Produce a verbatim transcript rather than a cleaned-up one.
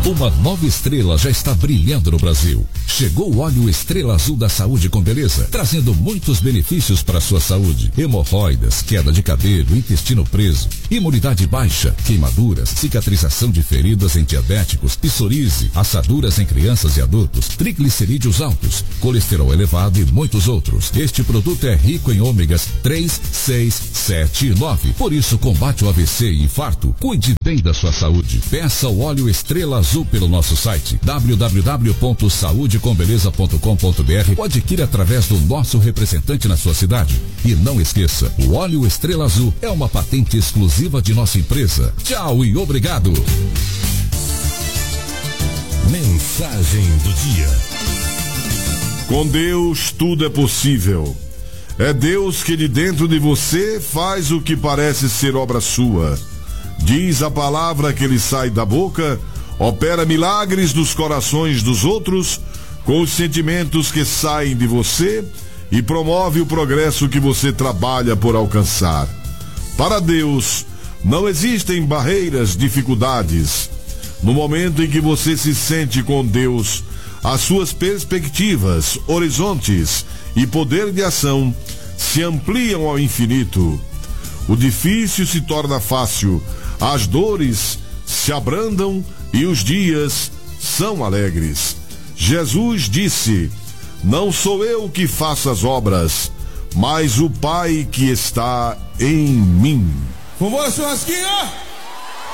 Uma nova estrela já está brilhando no Brasil. Chegou o óleo Estrela Azul da Saúde com Beleza, trazendo muitos benefícios para a sua saúde. Hemorroidas, queda de cabelo, intestino preso, imunidade baixa, queimaduras, cicatrização de feridas em diabéticos, psoríase, assaduras em crianças e adultos, triglicerídeos altos, colesterol elevado e muitos outros. Este produto é rico em ômegas três, seis, sete e nove. Por isso, combate o A V C e infarto. Cuide bem da sua saúde. Peça o óleo Estrela Azul pelo nosso site w w w ponto saúde com beleza ponto com ponto b r ou adquira através do nosso representante na sua cidade. E não esqueça, o óleo Estrela Azul é uma patente exclusiva de nossa empresa. Tchau e obrigado. Mensagem do dia. Com Deus tudo é possível. É Deus que de dentro de você faz o que parece ser obra sua. Diz a palavra que lhe sai da boca, opera milagres nos corações dos outros, com os sentimentos que saem de você e promove o progresso que você trabalha por alcançar. Para Deus, não existem barreiras, dificuldades. No momento em que você se sente com Deus, as suas perspectivas, horizontes e poder de ação se ampliam ao infinito. O difícil se torna fácil, as dores se abrandam e os dias são alegres. Jesus disse: não sou eu que faço as obras, mas o Pai que está em mim. Vambora, churrasquinho!